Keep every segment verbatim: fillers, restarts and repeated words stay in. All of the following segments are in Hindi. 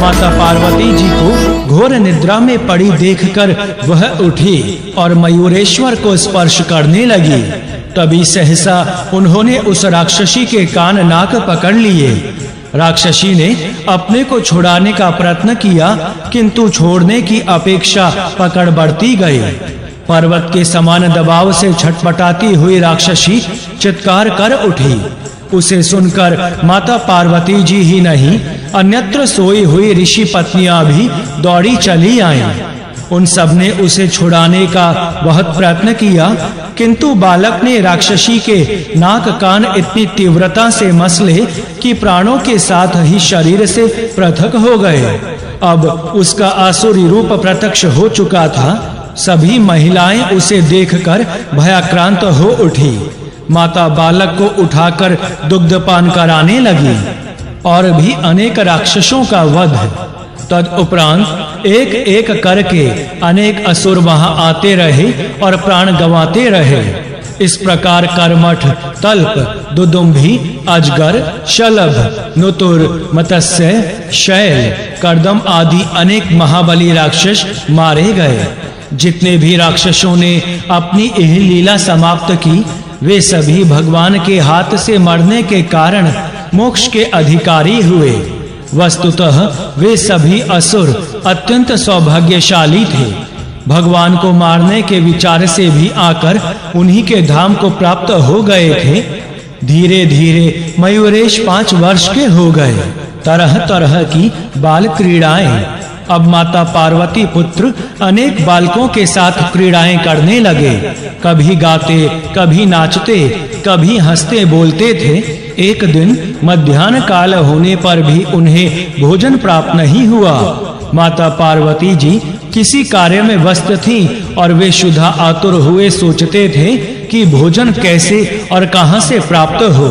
माता पार्वती जी को घोर निद्रा में पड़ी देखकर वह उठी और मयूरेश्वर को स्पर्श करने लगी। तभी सहसा उन्होंने उस राक्षसी के कान नाक पकड़ लिए। राक्षसी ने अपने को छुड़ाने का प्रयत्न किया, किंतु छोड़ने की अपेक्षा पकड़ बढ़ती गई। पर्वत के समान दबाव से छटपटाती हुई राक्षसी चित्कार कर उठी। उसे सुनकर माता पार्वती जी ही नहीं, अन्यत्र सोई हुई ऋषि पत्नियां भी दौड़ी चली आईं। उन सब ने उसे छुड़ाने का बहुत प्रयत्न किया, किंतु बालक ने राक्षसी के नाक कान इतनी तीव्रता से मसले कि प्राणों के साथ ही शरीर से पृथक हो गए। अब उसका आसुरी रूप प्रत्यक्ष हो चुका था। सभी महिलाएं उसे देखकर भयाक्रांत हो उठी। माता बालक को उठाकर दुग्धपान कराने लगी और भी अनेक राक्षसों का वध। तदुपरांत एक एक करके अनेक असुर वहां आते रहे और प्राण गंवाते रहे। इस प्रकार कर्मठ, तल्प, दुदुम्भी, अजगर, शलभ, नुतुर, मत्स्य, शैल, कर्दम आदि अनेक महाबली राक्षस मारे गए। जितने भी राक्षसों ने अपनी यह लीला समाप्त की, वे सभी भगवान के हाथ से मरने के कारण मोक्ष के अधिकारी हुए। वस्तुतः वे सभी असुर अत्यंत सौभाग्यशाली थे। भगवान को मारने के विचार से भी आकर उन्हीं के धाम को प्राप्त हो गए थे। धीरे धीरे मयूरेश पांच वर्ष के हो गए। तरह तरह की बाल क्रीड़ाएं। अब माता पार्वती पुत्र अनेक बालकों के साथ क्रीड़ाएं करने लगे। कभी गाते, कभी नाचते, कभी हंसते बोलते थे। एक दिन मध्याह्न काल होने पर भी उन्हें भोजन प्राप्त नहीं हुआ। माता पार्वती जी किसी कार्य में व्यस्त थीं और वे शुद्धा आतुर हुए सोचते थे कि भोजन कैसे और कहां से प्राप्त हो।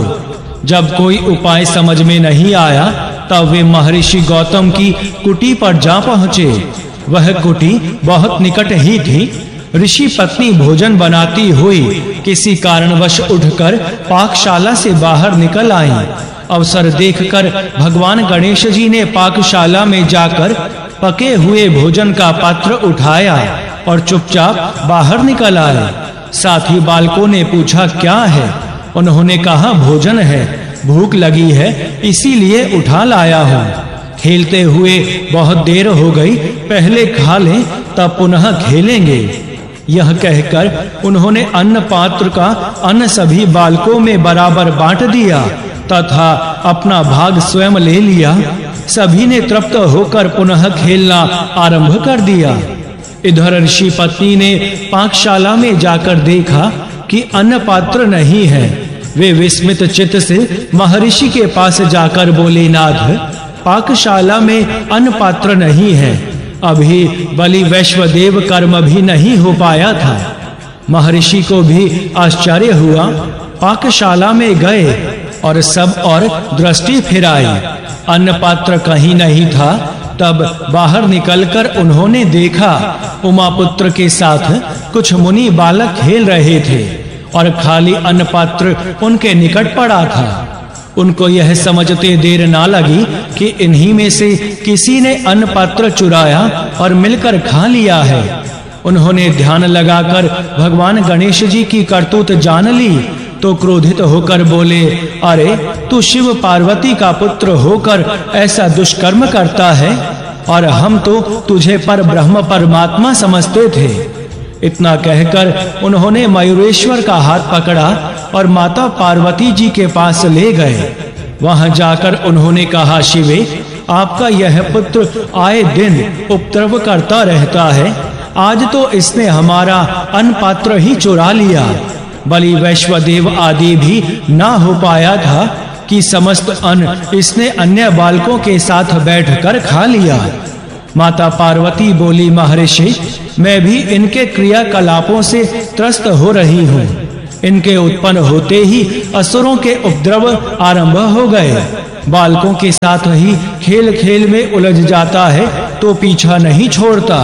जब कोई उपाय समझ में नहीं आया, तब वे महर्षि गौतम की कुटी पर जा पहुँचे। वह कुटी बहुत निकट ही थी। ऋषि पत्नी भोजन बनाती हुई किसी कारणवश उठकर पाकशाला से बाहर निकल आईं। अवसर देखकर भगवान गणेश जी ने पाकशाला में जाकर पके हुए भोजन का पात्र उठाया और चुपचाप बाहर निकल आए। साथ ही बालकों ने पूछा, क्या है? उन्होंने कहा, भोजन है, भूख लगी है, इसीलिए उठा लाया हूँ। खेलते हुए बहुत देर हो गई, पहले खा लें तब पुनः खेलेंगे। यह कहकर उन्होंने अन्न पात्र का अन्न सभी बालकों में बराबर बांट दिया तथा अपना भाग स्वयं ले लिया। सभी ने तृप्त होकर पुनः खेलना आरंभ कर दिया। इधर ऋषि पत्नी ने पाकशाला में जाकर देखा कि अन्न पात्र नहीं है। वे विस्मित चित्त से महर्षि के पास जाकर बोले, नाथ, पाकशाला में अन्न पात्र नहीं है। अभी बलि वैश्वदेव कर्म भी नहीं हो पाया था। महर्षि को भी आश्चर्य हुआ। पाकशाला में गए और सब और दृष्टि फिराई। अन्न पात्र कहीं नहीं था। तब बाहर निकलकर उन्होंने देखा उमा पुत्र के साथ कुछ मुनि बालक खेल रहे थे और खाली अन्न पात्र उनके निकट पड़ा था। उनको यह समझते देर ना लगी कि इन्हीं में से किसी ने अन्न पात्र चुराया और मिलकर खा लिया है। उन्होंने ध्यान लगाकर भगवान गणेश जी की करतूत जान ली तो क्रोधित होकर बोले, अरे तू शिव पार्वती का पुत्र होकर ऐसा दुष्कर्म करता है और हम तो तुझे पर ब्रह्म परमात्मा समझते थे। इतना कहकर उन्होंने मयूरेश्वर का हाथ पकड़ा और माता पार्वती जी के पास ले गए। वहां जाकर उन्होंने कहा, शिवे, आपका यह पुत्र आए दिन उपद्रव करता रहता है। आज तो इसने हमारा अन्न पात्र ही चुरा लिया। बलि वैश्वदेव आदि भी ना हो पाया था कि समस्त अन्न इसने अन्य बालकों के साथ बैठकर खा लिया। माता पार्वती बोली, महर्षि, मैं भी इनके क्रियाकलापों से त्रस्त हो रही हूँ। इनके उत्पन्न होते ही असुरों के उपद्रव आरंभ हो गए। बालकों के साथ ही खेल खेल में उलझ जाता है तो पीछा नहीं छोड़ता।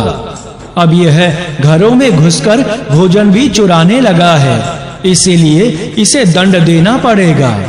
अब यह घरों में घुसकर भोजन भी चुराने लगा है, इसीलिए इसे दंड देना पड़ेगा।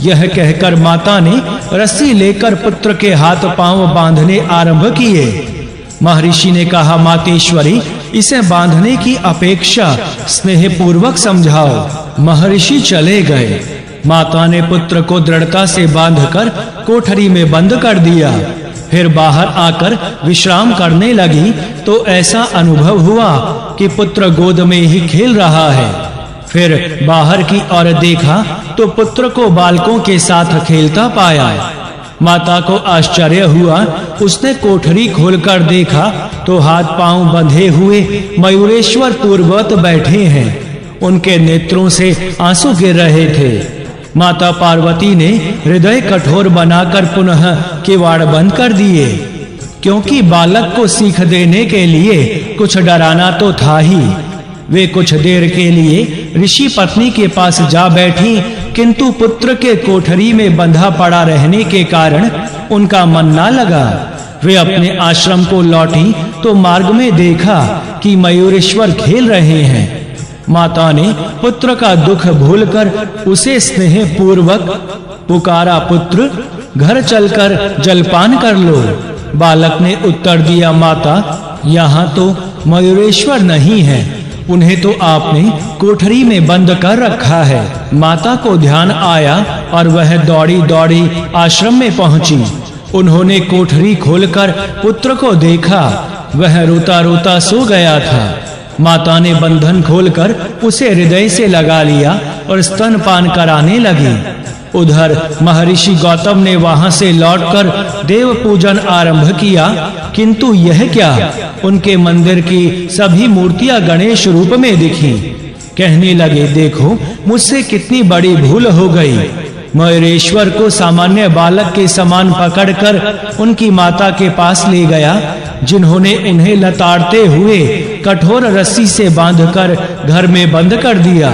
यह कहकर माता ने रस्सी लेकर पुत्र के हाथ पांव बांधने आरंभ किए। महर्षि ने कहा, मातेश्वरी, इसे बांधने की अपेक्षा स्नेह पूर्वक समझाओ। महर्षि चले गए। माता ने पुत्र को दृढ़ता से बांधकर कोठरी में बंद कर दिया। फिर बाहर आकर विश्राम करने लगी तो ऐसा अनुभव हुआ कि पुत्र गोद में ही खेल रहा है। फिर बाहर की ओर देखा तो पुत्र को बालकों के साथ खेलता पाया। माता को आश्चर्य हुआ। उसने कोठरी खोलकर देखा तो हाथ पांव बंधे हुए मयूरेश्वर पूर्ववत बैठे हैं। उनके नेत्रों से आंसू गिर रहे थे। माता पार्वती ने हृदय कठोर बनाकर पुनः किवाड़ बंद कर दिए, क्योंकि बालक को सीख देने के लिए कुछ डराना तो था ही। वे कुछ देर के लिए ऋषि पत्नी के पास जा बैठी, किंतु पुत्र के कोठरी में बंधा पड़ा रहने के कारण उनका मन ना लगा। वे अपने आश्रम को लौटी तो मार्ग में देखा कि मयूरेश्वर खेल रहे हैं। माता ने पुत्र का दुख भूलकर उसे स्नेह पूर्वक पुकारा, पुत्र, घर चलकर जलपान कर लो। बालक ने उत्तर दिया, माता, यहाँ तो मयूरेश्वर नहीं है, उन्हें तो आपने कोठरी में बंद कर रखा है। माता को ध्यान आया और वह दौड़ी दौड़ी आश्रम में पहुंची। उन्होंने कोठरी खोलकर पुत्र को देखा। वह रोता रोता सो गया था। माता ने बंधन खोलकर उसे हृदय से लगा लिया और स्तनपान कराने लगी। उधर महर्षि गौतम ने वहां से लौटकर देव पूजन आरंभ किया, किंतु यह क्या, उनके मंदिर की सभी मूर्तियां गणेश रूप में दिखीं। कहने लगे, देखो, मुझसे कितनी बड़ी भूल हो गई। मयूरेश्वर को सामान्य बालक के समान पकड़कर उनकी माता के पास ले गया, जिन्होंने उन्हें लताड़ते हुए कठोर रस्सी से बांधकर घर में बंद कर दिया।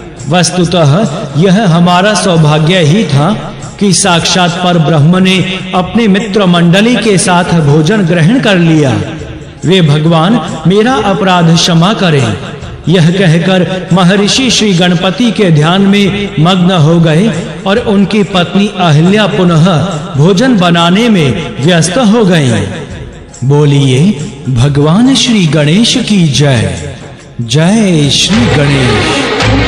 वस्तुतः यह हमारा सौभाग्य ही था कि साक्षात पर ब्रह्म ने अपने मित्र मंडली के साथ भोजन ग्रहण कर लिया। वे भगवान मेरा अपराध क्षमा करें। यह कहकर महर्षि श्री गणपति के ध्यान में मग्न हो गए और उनकी पत्नी अहिल्या पुनः भोजन बनाने में व्यस्त हो गईं। बोलिए भगवान श्री गणेश की जय। जय श्री गणेश।